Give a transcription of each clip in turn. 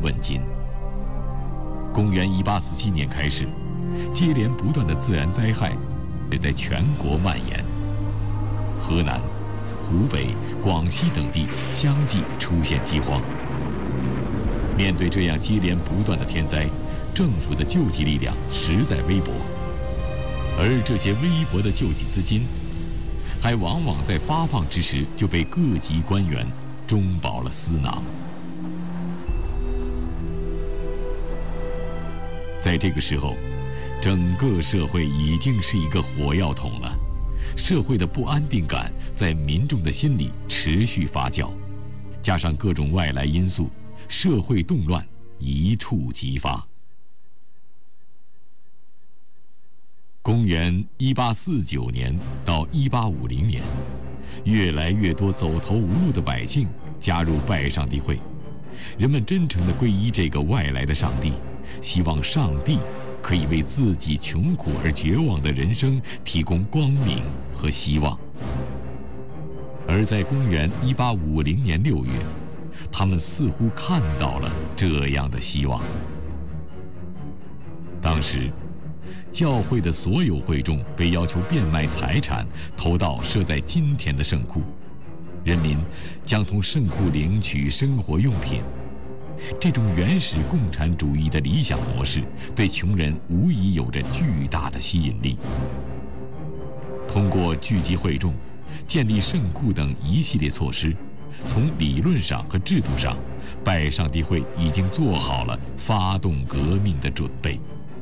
问津。公元1847年开始，接连不断的自然灾害也在全国蔓延，河南、湖北、广西等地相继出现饥荒。面对这样接连不断的天灾，政府的救济力量实在微薄，而这些微薄的救济资金，还往往在发放之时就被各级官员中饱了私囊。在这个时候，整个社会已经是一个火药桶了，社会的不安定感在民众的心里持续发酵，加上各种外来因素，社会动乱一触即发。公元1849年到1850年，越来越多走投无路的百姓加入拜上帝会，人们真诚地皈依这个外来的上帝，希望上帝可以为自己穷苦而绝望的人生提供光明和希望。而在公元1850年6月，他们似乎看到了这样的希望。当时，教会的所有会众被要求变卖财产，投到设在金田的圣库，人民将从圣库领取生活用品。这种原始共产主义的理想模式，对穷人无疑有着巨大的吸引力。通过聚集会众、建立圣库等一系列措施，从理论上和制度上，拜上帝会已经做好了发动革命的准备。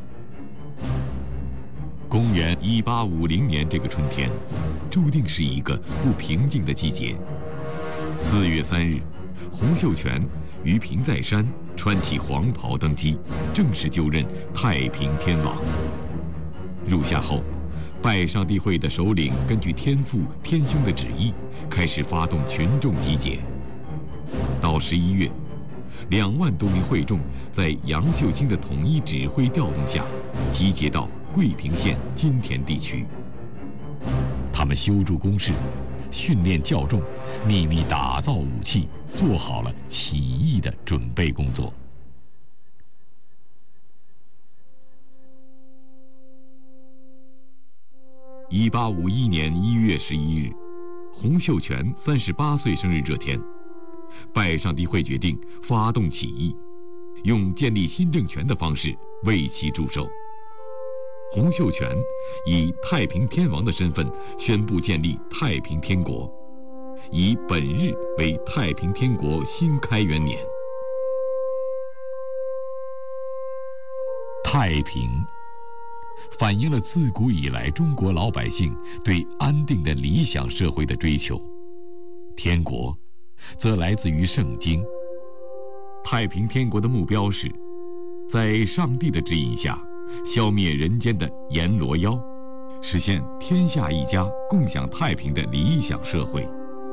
公元1850年这个春天，注定是一个不平静的季节。4月3日，洪秀全于平在山穿起黄袍登基，正式就任太平天王。入夏后，拜上帝会的首领根据天父天兄的旨意，开始发动群众集结。到11月，2万多名会众在杨秀清的统一指挥调动下，集结到桂平县金田地区。他们修筑工事，训练教众，秘密打造武器，做好了起义的准备工作。1851年1月11日，洪秀全38岁生日这天，拜上帝会决定发动起义，用建立新政权的方式为其祝寿。洪秀全以太平天王的身份宣布建立太平天国，以本日为太平天国新开元年。太平反映了自古以来中国老百姓对安定的理想社会的追求，天国则来自于圣经。太平天国的目标是，在上帝的指引下，消灭人间的阎罗妖，实现天下一家共享太平的理想社会。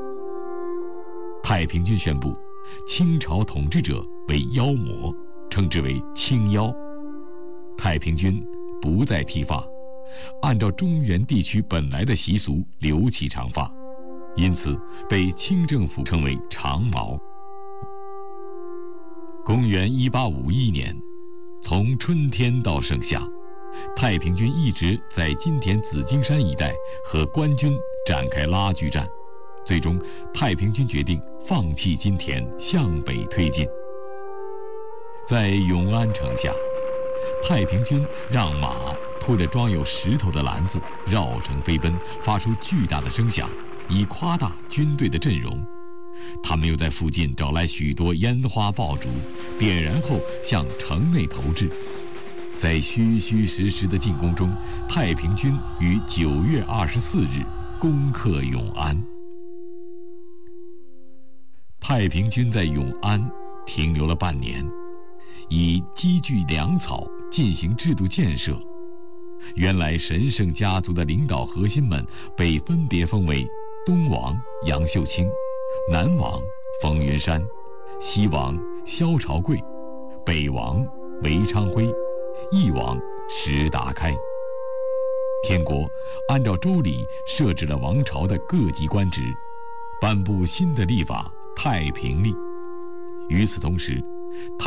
太平军宣布，清朝统治者为妖魔，称之为清妖。太平军不再剃发，按照中原地区本来的习俗留起长发，因此被清政府称为长毛。公元1851年，从春天到盛夏，太平军一直在金田紫荆山一带和官军展开拉锯战，最终太平军决定放弃金田，向北推进。在永安城下，太平军让马拖着装有石头的篮子绕城飞奔，发出巨大的声响，以夸大军队的阵容。他们又在附近找来许多烟花爆竹，点燃后向城内投掷。在虚虚实实的进攻中，太平军于9月24日攻克永安。太平军在永安停留了半年，以积聚粮草进行制度建设。原来神圣家族的领导核心们被分别封为东王杨秀清、南王冯云山、西王萧朝贵、北王韦昌辉、翼王石达开。天国按照周礼设置了王朝的各级官职，颁布新的历法太平历。与此同时，